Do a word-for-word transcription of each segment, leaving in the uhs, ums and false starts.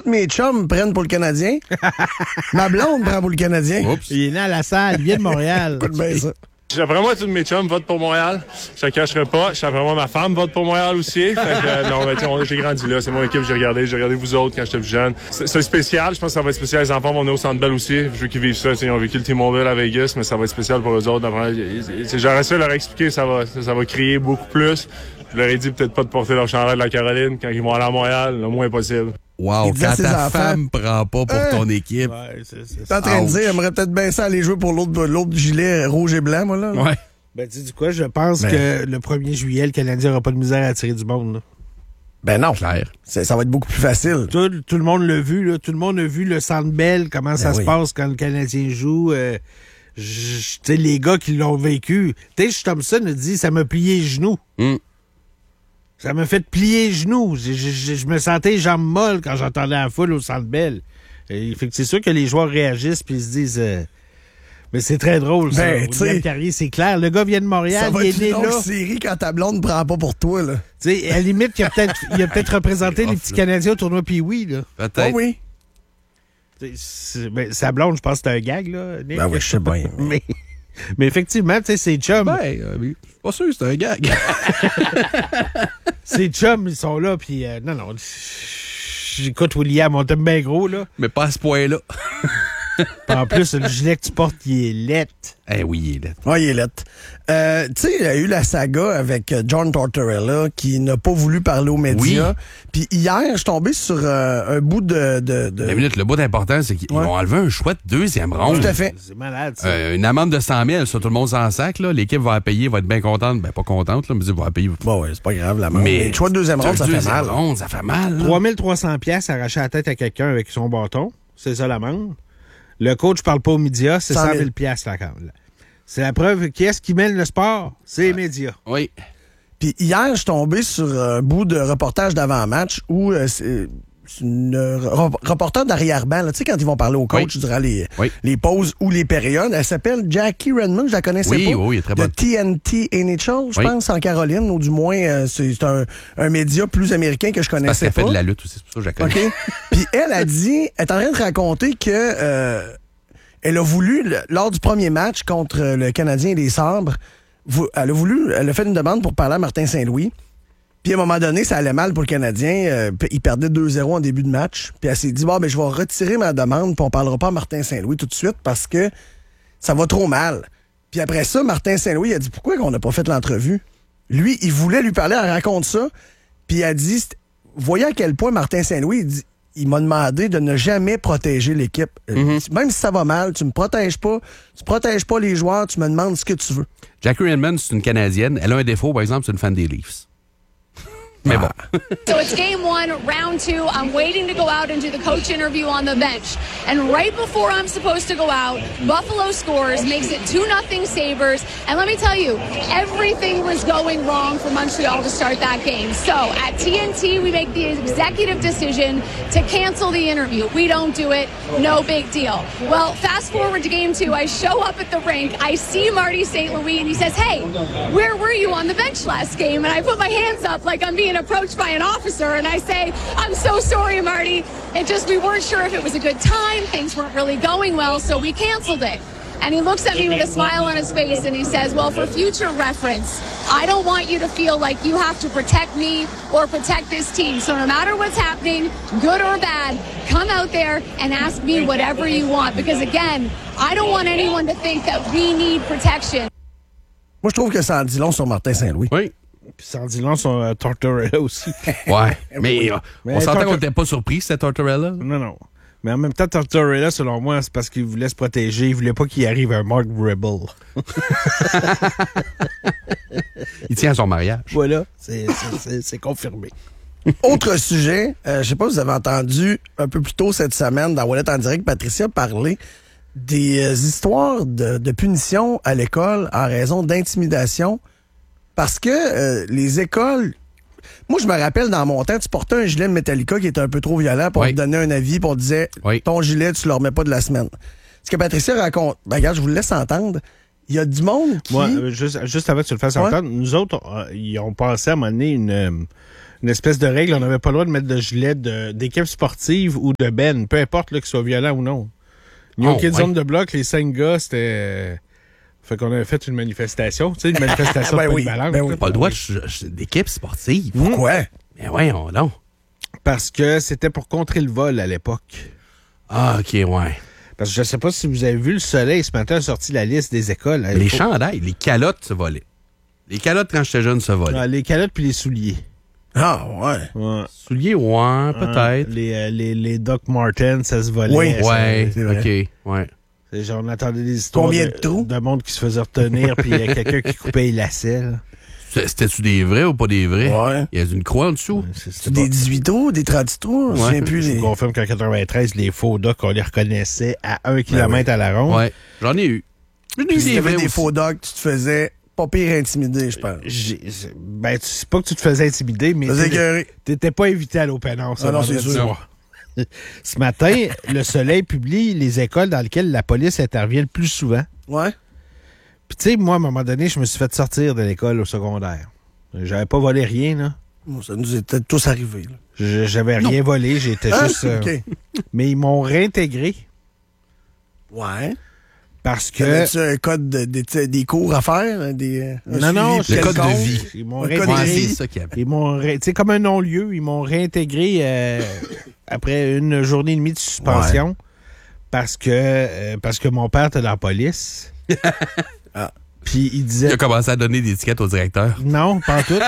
tous mes chums prennent pour le Canadien. Ma blonde prend pour le Canadien. Oups. Il est né à la salle, il vient de Montréal. Écoute bien ça. D'après moi, tous mes chums votent pour Montréal. Je te cacherai pas. D'après moi, ma femme vote pour Montréal aussi. Fait que, euh, non, ben, on, j'ai grandi là. C'est mon équipe que j'ai regardé. J'ai regardé vous autres quand j'étais plus jeune. C'est, c'est spécial. Je pense que ça va être spécial. Les enfants vont venir au Centre Bell aussi. Je veux qu'ils vivent ça. Ils ont vécu le T-Mobile à Vegas, mais ça va être spécial pour eux autres. D'après, j'aurais essayé de leur expliquer. Ça va, ça, ça va crier beaucoup plus. Je leur ai dit peut-être pas de porter leur chandail de la Caroline quand ils vont aller à Montréal, le moins possible. Wow, Il quand disait ta à ses femme prend pas pour Hein? ton équipe. Ouais, c'est, c'est T'es en train de dire, j'aimerais peut-être bien ça aller jouer pour l'autre, l'autre gilet rouge et blanc, moi, là. Ouais. Ben, tu sais du quoi, je pense Ben. que le premier juillet, le Canadien n'aura pas de misère à attirer du monde. Là. Ben non. Clair. C'est, ça va être beaucoup plus facile. Tout, tout le monde l'a vu, là. Tout le monde a vu le Centre Bell, comment ça oui. se passe quand le Canadien joue. Euh, j- tu sais, les gars qui l'ont vécu. Tish Thompson a dit, ça m'a plié les genoux. Mm. Ça m'a fait plier les genoux. Je, je, je me sentais les jambes molles quand j'entendais la foule au Centre Bell. Et, fait que c'est sûr que les joueurs réagissent puis ils se disent... euh, mais c'est très drôle, ça. Ben, tu sais- William Carrier, c'est clair. Le gars vient de Montréal, Ça va il être est né une longue là. série quand ta blonde ne prend pas pour toi, là. Tu sais, à la limite, il a peut-être, il a peut-être représenté les petits Canadiens au tournoi Pee-Wee, là. Oh Peut-être. oui. Tu sais, c'est- ben, sa blonde, je pense que c'était un gag, là, Nick. Ben oui, je sais bien. mais, mais effectivement, tu sais, ses chums, Ben, euh, oui. Je suis pas sûr que c'est un gag. ses chums, ils sont là, puis euh, non, non, j'écoute William, on t'aime bien gros, là. Mais pas à ce point-là. En plus, le gilet que tu portes, il est laid. Eh oui, il est là. Oui, il est lettre. Euh, tu sais, il y a eu la saga avec euh, John Tortorella qui n'a pas voulu parler aux médias. Puis hier, je suis tombé sur euh, un bout de... de, de... La minute, le bout important, c'est qu'ils Ouais. ont enlevé un chouette deuxième ronde. Tout à fait. C'est malade, ça. Euh, une amende de cent mille, ça, tout le monde s'en sac, là. L'équipe va la payer, va être bien contente. Ben, pas contente, là, mais va la payer. Bon, ouais, c'est pas grave, la main. Mais, Mais le choix de deuxième ronde, ça fait deuxième mal. ronde, ça fait mal. là. trois mille trois cents piastres arracher la tête à quelqu'un avec son bâton. C'est ça l'amende. Le coach parle pas aux médias, c'est cent cent mille mille piastres la carte. C'est la preuve. Qui est-ce qui mène le sport? C'est les médias. Oui. Puis hier, je suis tombé sur un bout de reportage d'avant-match où euh, c'est c'est une euh, re- reporter d'arrière-ban. là. Tu sais, quand ils vont parler au coach Oui. durant les, Oui. les pauses ou les périodes, elle s'appelle Jackie Redmond, je la connaissais Oui, pas. oui, elle est très de bonne. T N T N H L, je Oui. pense, en Caroline, ou du moins, euh, c'est c'est un, un média plus américain que je Parce connaissais qu'elle pas. fait de la lutte aussi, c'est pour ça que je la connais. OK? Puis elle a dit, elle est en train de raconter que euh, elle a voulu, le- lors du premier match contre euh, le Canadien et les Sabres, vou- elle a voulu, elle a fait une demande pour parler à Martin Saint-Louis. Puis à un moment donné, ça allait mal pour le Canadien. Euh, puis il perdait deux zéro en début de match. Puis elle s'est dit, bon, ben, je vais retirer ma demande, puis on parlera pas à Martin Saint-Louis tout de suite parce que ça va trop mal. Puis après ça, Martin Saint-Louis a dit, pourquoi on n'a pas fait l'entrevue? Lui, il voulait lui parler, elle raconte ça. Puis il a dit, c'est- voyez à quel point Martin Saint-Louis, il dit, il m'a demandé de ne jamais protéger l'équipe. Euh, Même si ça va mal, tu me protèges pas, tu protèges pas les joueurs, tu me demandes ce que tu veux. Jackie Redmond, c'est une Canadienne. Elle a un défaut, par exemple, c'est une fan des Leafs. Mais bon. So it's game one, round two. I'm waiting to go out and do the coach interview on the bench. And right before I'm supposed to go out, Buffalo scores, makes it two nothing Sabres. And let me tell you, everything was going wrong for Montreal to start that game. So at T N T, we make the executive decision to cancel the interview. We don't do it, no big deal. Well, fast forward to game two, I show up at the rink, I see Marty Saint Louis, and he says, hey, where were you on the bench last game? And I put my hands up like I'm being approached by an officer, and I say, I'm so sorry, Marty. It just, we weren't sure if it was a good time. Things weren't really going well, so we canceled it. And he looks at me with a smile on his face, and he says, well, for future reference, I don't want you to feel like you have to protect me or protect this team. So no matter what's happening, good or bad, come out there and ask me whatever you want. Because again, I don't want anyone to think that we need protection. Moi, je trouve que ça en dit long sur Martin Saint-Louis. Oui. Puis sans dire long, son euh, Tortorella aussi. Ouais. Mais, euh, Mais on s'entend Tortor- qu'on n'était pas surpris, c'était Tortorella. non, non. Mais en même temps, Tortorella, selon moi, c'est parce qu'il voulait se protéger. Il voulait pas qu'il arrive un Mark Rebel. Il tient à son mariage. Voilà, c'est, c'est, c'est, c'est confirmé. Autre sujet, euh, je sais pas si vous avez entendu un peu plus tôt cette semaine dans Wallet en direct, Patricia parler des euh, histoires de, de punition à l'école en raison d'intimidation parce que euh, les écoles... Moi, je me rappelle, dans mon temps, tu portais un gilet de Metallica qui était un peu trop violent pour Oui. te donner un avis, pour te dire Oui. ton gilet, tu le remets pas de la semaine. Ce que Patricia raconte, ben, regarde, je vous le laisse entendre. Il y a du monde qui... Moi, euh, juste, juste avant que tu le fasses Ouais. entendre, nous autres, euh, ils ont passé à un moment donné une, euh, une espèce de règle, on n'avait pas le droit de mettre de gilet de, d'équipe sportive ou de ben, peu importe là, qu'il soit violent ou non. New Oh, Kids ouais. on the Block, les cinq gars, c'était... euh, fait qu'on avait fait une manifestation, tu sais, une manifestation Ben de oui, polyvalente. ben oui. Pas le droit de ch- ch- d'équipe sportive. Pourquoi? Mais voyons donc. Parce que c'était pour contrer le vol à l'époque. Ah, OK, ouais. Parce que je sais pas si vous avez vu, le Soleil ce matin a sorti la liste des écoles. Les Il faut- chandails, les calottes se volaient. Les calottes, quand j'étais jeune, se volaient. Ah, les calottes puis les souliers. Ah, ouais. Ouais. Souliers, ouais, peut-être. Les, euh, les, les Doc Martens, ça se volait. Oui. ça- Ouais, c'est vrai. OK, ouais. c'est genre, on attendait des histoires Combien de trous? de monde qui se faisait retenir, puis il y a quelqu'un qui coupait les lacets. là. C'était-tu des vrais ou pas des vrais? Ouais. Il y a une croix en dessous. C'est- C'est c'est des pas- dix-huit trous, des trente trous? Je me Ouais. souviens plus. Je Les... vous confirme qu'en quatre-vingt-treize, les faux Doc, on les reconnaissait à un kilomètre à la ronde. Ouais, j'en ai eu. J'en ai eu Puis si des t'avais vrais des aussi. faux dogs, tu te faisais pas pire intimider, je pense. J'ai- Ben, tu sais pas que tu te faisais intimider, mais Ça faisait t'étais- écœuré. t'étais pas invité à l'Open House. Ah non, c'est vendredi sûr. soir. Ce matin, le Soleil publie les écoles dans lesquelles la police intervient le plus souvent. Ouais. Puis tu sais, moi, à un moment donné, je me suis fait sortir de l'école au secondaire. J'avais pas volé rien, là. Bon, ça nous était tous arrivé. Là. Je- J'avais rien volé, j'étais Hein? juste... euh, OK. Mais ils m'ont réintégré Ouais. parce que... T'avais-tu un code de, des- des cours à faire? Des, euh, un Non, non, suivi le code de quelconque? vie. Ils m'ont Un code Ouais, de réintégré. vie. c'est ça qu'il y avait. Ils m'ont, ré- tu sais, comme un non-lieu, ils m'ont réintégré euh, après une journée et demie de suspension parce que euh, parce que mon père était dans la police. Ah. Puis il Il disait a commencé à donner des étiquettes au directeur. non, pas en tout.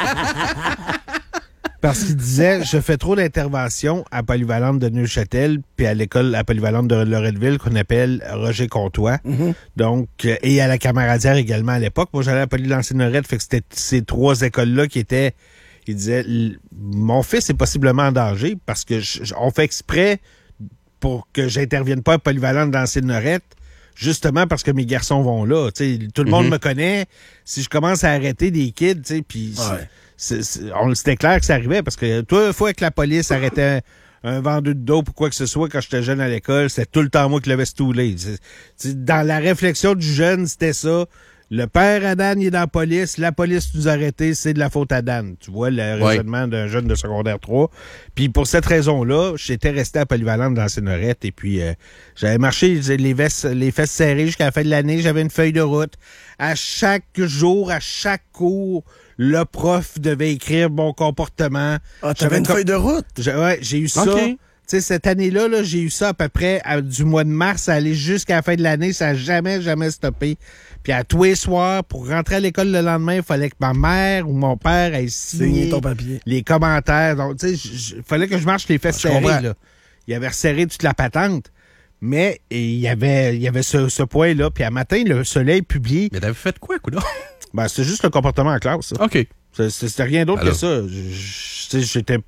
Parce qu'il disait je fais trop d'interventions à Polyvalente de Neuchâtel puis à l'école à Polyvalente de Loretteville qu'on appelle Roger Comtois. Mhm. Donc euh, et à la Camaradière également à l'époque. Moi j'allais à Poly Lancé Norette, fait que c'était ces trois écoles là qui étaient il disait l- mon fils est possiblement en danger parce que je- je- on fait exprès pour que j'intervienne pas à Polyvalente dans Lancé Norette. Justement parce que mes garçons vont là. Tu sais, tout le monde Mhm. me connaît. Si je commence à arrêter des kids, tu sais, puis c'est- Ouais. c'est- c'est- on- c'était clair que ça arrivait parce que toi, fois que la police arrêtait un vendeur de dope ou quoi que ce soit quand j'étais jeune à l'école, c'était tout le temps moi qui l'avais stoulé. C'est- c'est- Dans la réflexion du jeune, c'était ça. Le père à Dan, il est dans la police. La police nous a arrêtés, c'est de la faute à Dan. Tu vois le Ouais. raisonnement d'un jeune de secondaire trois. Puis pour cette raison-là, j'étais resté à Polyvalente dans Sénorette et puis euh, j'avais marché les, vestes, les fesses serrées jusqu'à la fin de l'année. J'avais une feuille de route. À chaque jour, à chaque cours, le prof devait écrire mon comportement. Ah, t'avais une com- feuille de route? j'ai- ouais, j'ai eu ça. OK. Tu sais, cette année-là, là, j'ai eu ça à peu près à- du mois de mars à aller jusqu'à la fin de l'année. Ça n'a jamais, jamais stoppé. Puis à tous les soirs, pour rentrer à l'école le lendemain, il fallait que ma mère ou mon père aille signer Signer ton papier. les commentaires. Donc, tu sais, il fallait que je marche les fesses Je serrées. comprends. Là. Il avait resserré toute la patente. Mais et il y avait, il y avait ce, ce point-là. Puis à matin, le Soleil publie. Mais t'avais fait quoi, coudonc? Ben, c'était juste le comportement en classe. ça. OK. C'est- C'était rien d'autre Alors. que ça. Je- je- tu sais, J'étais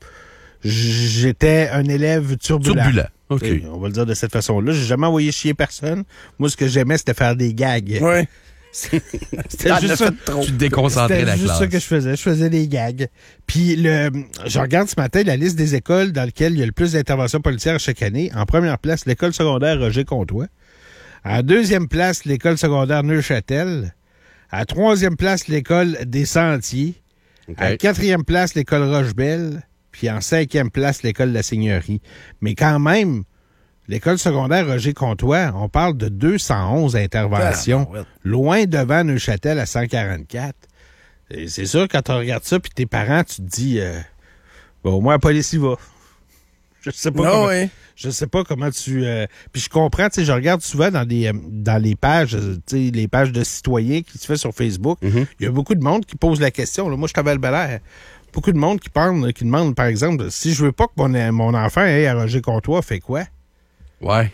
j'étais un élève turbulent. Turbulent. OK. T'sais, on va le dire de cette façon-là. J'ai jamais envoyé chier personne. Moi, ce que j'aimais, c'était faire des gags. Ouais. C'était Ah, juste t'as ça. fait trop. Tu te déconcentrais C'était la juste classe. ça que je faisais. Je faisais des gags. Puis, le, je regarde ce matin la liste des écoles dans lesquelles il y a le plus d'interventions policières chaque année. En première place, l'école secondaire Roger Comtois. En deuxième place, l'école secondaire Neuchâtel. À troisième place, l'école des Sentiers. OK. À quatrième place, l'école Rochebelle. Puis en cinquième place, l'école de la Seigneurie. Mais quand même, l'école secondaire Roger Comtois, on parle de deux cent onze interventions, Ah, ouais. loin devant Neuchâtel à cent quarante-quatre. Et c'est sûr, quand tu regardes ça, puis tes parents, tu te dis, euh, bon, au moins la police y va. Je sais pas Non, comment, ouais. je sais pas comment tu... euh, puis je comprends, tu sais, je regarde souvent dans des euh, dans les pages, euh, tu sais, les pages de citoyens qui se fait sur Facebook. Il Mhm. y a beaucoup de monde qui pose la question. Là, moi, je t'avais Belair. Beaucoup de monde qui parle, qui demande, par exemple, si je veux pas que mon, mon enfant aille à Roger Comtois, fait quoi? Ouais.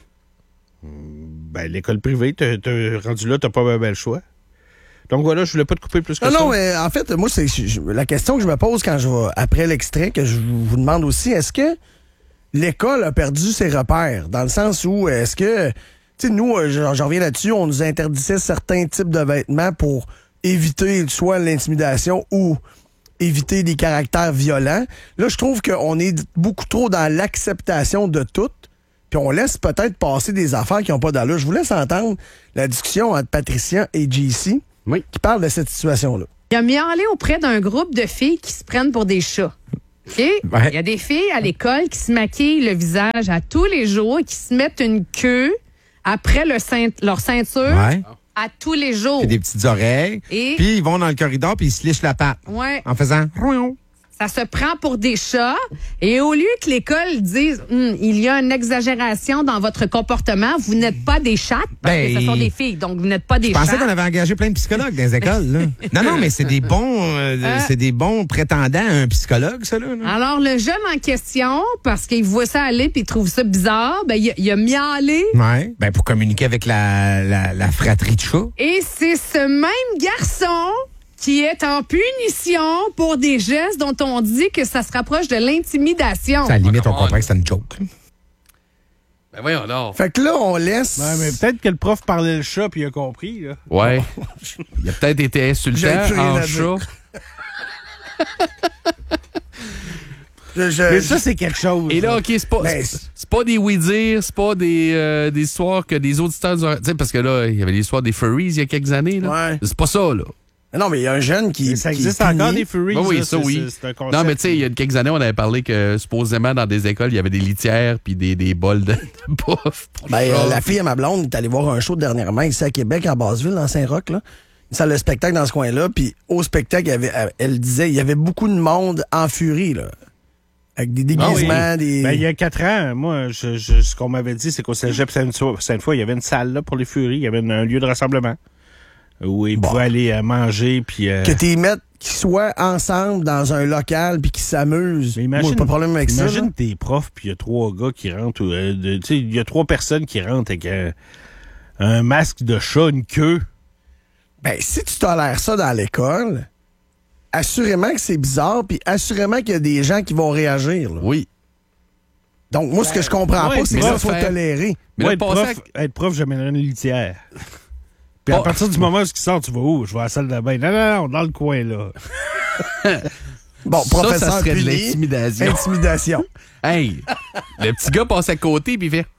Ben, l'école privée, t'as, t'as rendu là, t'as pas ben, ben le choix. Donc voilà, je voulais pas te couper plus que Non, ça. non, mais en fait, moi, c'est je- je- la question que je me pose quand je vais, après l'extrait, que je vous demande aussi, est-ce que l'école a perdu ses repères? Dans le sens où, est-ce que, tu sais, nous, euh, j'en j'en reviens là-dessus, on nous interdisait certains types de vêtements pour éviter soit l'intimidation ou éviter des caractères violents. Là, je trouve qu'on est beaucoup trop dans l'acceptation de tout, puis on laisse peut-être passer des affaires qui n'ont pas d'allure. Je vous laisse entendre la discussion entre Patricia et J C Oui. qui parle de cette situation-là. Il a miaulé auprès d'un groupe de filles qui se prennent pour des chats. OK? Ouais. Il y a des filles à l'école qui se maquillent le visage à tous les jours et qui se mettent une queue après le ceint- leur ceinture Ouais. à tous les jours. Puis des petites oreilles. Et- Puis ils vont dans le corridor puis ils se lichent la patte. Ouais. En faisant... Ça se prend pour des chats. Et au lieu que l'école dise Hum, il y a une exagération dans votre comportement, vous n'êtes pas des chattes, parce Ben, que ce sont des filles, donc vous n'êtes pas des Je pensais chattes. qu'on avait engagé plein de psychologues dans les écoles. Là. Non, non, mais c'est des bons euh, Euh. c'est des bons prétendants à un psychologue, ça. Là, là. Alors, le jeune en question, parce qu'il voit ça aller puis il trouve ça bizarre, ben, il, a- il a miaulé. Ouais. Ben, pour communiquer avec la, la, la fratrie de chats. Et c'est ce même garçon qui est en punition pour des gestes dont on dit que ça se rapproche de l'intimidation. À la limite, on come on. comprend que c'est une joke. Ben voyons donc. Fait que là, on laisse. Ouais, mais peut-être que le prof parlait le chat puis il a compris. Là. Ouais. Il a peut-être été insultant J'avais plus rien en à chat. dire. Je- je- Mais ça, c'est quelque chose. Et là, OK, c'est pas, Ben, c'est- c'est pas des oui-dire, c'est pas des, euh, des histoires que des auditeurs... Du... Tu sais, parce que là, il y avait l'histoire des furries il y a quelques années. Là. Ouais. C'est pas ça, là. Non, mais il y a un jeune qui. Mais ça qui existe est encore puni. des furries. Ben oui, là, ça, c'est- oui. c'est- c'est un concept. Non, mais tu sais, il y a quelques années, on avait parlé que supposément dans des écoles, il y avait des litières puis des, des bols de, de bouffe. Ben, euh, la fille à ma blonde est allée voir un show dernièrement ici à Québec, à Basseville, dans Saint-Roch, là. Une salle de spectacle dans ce coin-là. Puis au spectacle, il y avait, elle disait, il y avait beaucoup de monde en furie, là. Avec des déguisements, Ah oui. des. Ben, il y a quatre ans, moi, je, je- ce qu'on m'avait dit, c'est qu'au Cégep Sainte-Foy, Sainte-Foy, il y avait une salle là pour les furies. Il y avait une- un lieu de rassemblement où ils Bon. pouvaient aller euh, manger. Puis, euh, Que t'es mettes qu'ils soient ensemble dans un local puis qu'ils s'amusent. mais Moi, imagine, pas de problème avec ça. imagine là. t'es prof, puis il y a trois gars qui rentrent. euh, de- tu sais, il y a trois personnes qui rentrent avec un, un masque de chat, une queue. Ben, si tu tolères ça dans l'école, assurément que c'est bizarre, puis assurément qu'il y a des gens qui vont réagir. là. Oui. Donc, moi, ce que je comprends ouais, pas, c'est mais que là, ça, faut faire- tolérer. Mais Moi, là, être, passer prof, être prof, j'amènerais une litière. Puis à Oh. partir du moment où il sort, tu vas où? Je vais à la salle de bain. Non, non, non, dans le coin, là. Bon, Ça, professeur ça serait de puni, l'intimidation. intimidation. Hey, le petit gars passe à côté puis il fait...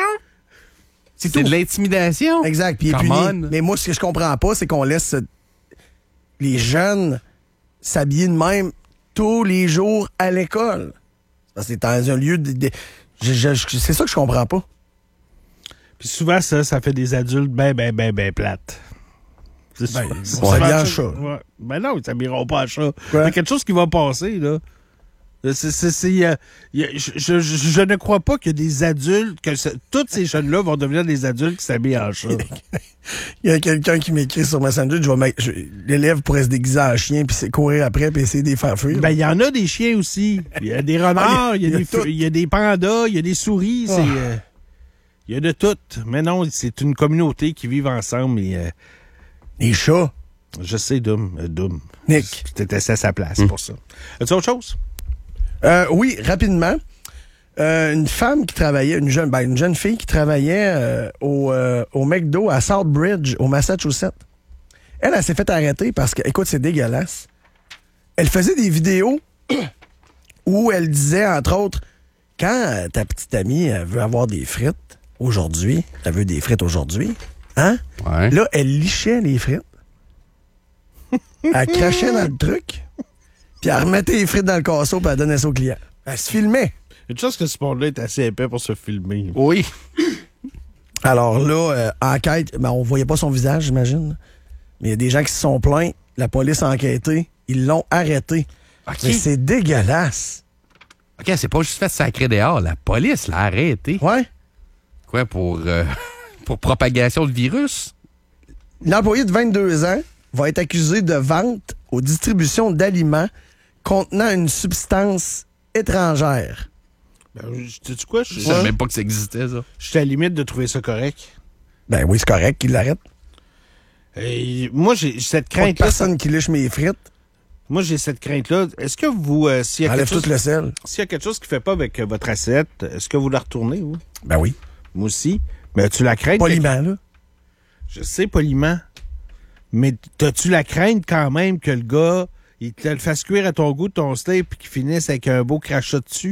C'est C'est tout. de l'intimidation. Exact, puis il est Come puni. on. Mais moi, ce que je comprends pas, c'est qu'on laisse euh, les jeunes s'habiller de même tous les jours à l'école. Parce que c'est dans un lieu de... de- je- je- je- c'est ça que je comprends pas. Puis souvent, ça, ça fait des adultes ben, ben, ben, ben plates. C'est Ben, souvent- ils c'est vont souvent s'habiller en ça. chat. Ouais. Ben non, ils s'habilleront pas en chat. Quoi? Il y a quelque chose qui va passer, là. C'est, c'est, c'est, euh, il y a- je, je, je- je ne crois pas que des adultes, que ce- tous ces jeunes-là vont devenir des adultes qui s'habillent en chat. Il y a quelqu'un qui m'écrit sur Messenger, je vais mettre- je- l'élève pourrait se déguiser en chien puis c'est courir après puis essayer de les faire fuir. Ben, il y en a des chiens aussi. Il y a des renards, il y, a des tout. fu- il y a des pandas, il y a des souris. Ah. C'est, euh, il y a de tout. Mais non, c'est une communauté qui vit ensemble. Et, euh, Les chats. je sais, Dum. euh, Dum. Nick. T'étais à sa place pour ça. As-tu autre chose? Euh, oui, rapidement. Euh, une femme qui travaillait, une jeune, ben, une jeune fille qui travaillait euh, au, euh, au McDo à Southbridge, au Massachusetts. Elle, elle s'est fait arrêter parce que, écoute, c'est dégueulasse. Elle faisait des vidéos où elle disait, entre autres, quand euh, ta petite amie elle veut avoir des frites aujourd'hui, elle veut des frites aujourd'hui, hein? Ouais. Là, elle lichait les frites. Elle crachait dans le truc. Puis elle remettait les frites dans le casseau puis elle donnait ça au client. Elle se filmait. Une chose que ce monde-là est assez épais pour se filmer. Oui. Alors là, euh, enquête, ben, on voyait pas son visage, j'imagine. Mais il y a des gens qui se sont plaints. La police a enquêté. Ils l'ont arrêté. OK. Mais c'est dégueulasse. OK, c'est pas juste fait sacrer dehors. La police l'a arrêté. Ouais. Quoi, pour, euh, pour propagation de virus? L'employé de vingt-deux ans va être accusé de vente aux distributions d'aliments contenant une substance étrangère. Ben, je- sais-tu quoi? Je Je savais même pas que ça existait, ça. je suis à la limite de trouver ça correct. Ben oui, c'est correct qu'il l'arrête. Et moi, j'ai cette Pas de crainte-là. personne qui liche mes frites. Moi, j'ai cette crainte-là. Est-ce que vous, euh, s'il y a Enlève quelque chose, tout le sel. s'il y a quelque chose qui fait pas avec euh, votre assiette, est-ce que vous la retournez, vous? Ben oui. Moi aussi. Mais as-tu la crainte? Poliment, là. Je sais, poliment. Mais t'as-tu la crainte quand même que le gars, il te le fasse cuire à ton goût, ton steak, puis qu'il finisse avec un beau crachat dessus?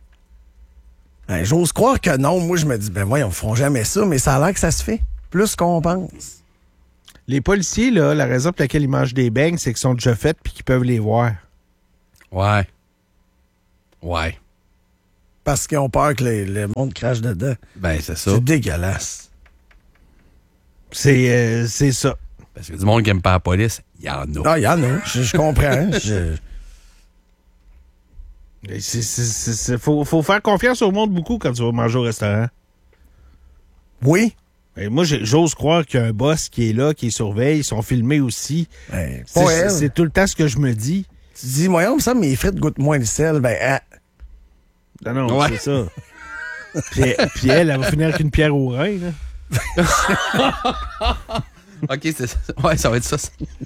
Ben, j'ose croire que non. Moi, je me dis, ben voyons, ils font jamais ça, mais ça a l'air que ça se fait. Plus qu'on pense. Les policiers, là, la raison pour laquelle ils mangent des beignes, c'est qu'ils sont déjà faits puis qu'ils peuvent les voir. Ouais. Ouais. Parce qu'ils ont peur que les- le monde crache dedans. Ben, c'est ça. C'est dégueulasse. C'est euh, c'est ça. Parce que du monde qui aime pas la police, il y en a. Ah, il y en a. Je, je comprends. je... Il faut, faut faire confiance au monde beaucoup quand tu vas manger au restaurant. Oui. Et moi, j'ai- j'ose croire qu'il y a un boss qui est là, qui surveille, ils sont filmés aussi. Ben, C'est pas elle. c'est tout le temps ce que je me dis. Tu dis, voyons, ça, mes frites goûtent moins le sel. Ben, ah, Non, non, Ouais. c'est ça. Puis, puis elle, elle va finir avec une pierre au rein. Là. OK, c'est ça. Ouais, ça va être ça.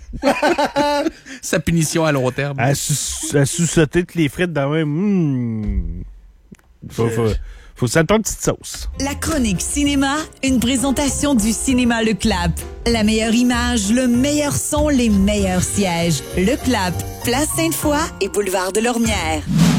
Sa punition à long terme. À, sous- à sous-sauter toutes les frites dans le même. Mmh. Faut, faut, faut que ça te prenne une petite sauce. La chronique cinéma, une présentation du cinéma Le Clap. La meilleure image, le meilleur son, les meilleurs sièges. Le Clap, Place Sainte-Foy et Boulevard de Lormière.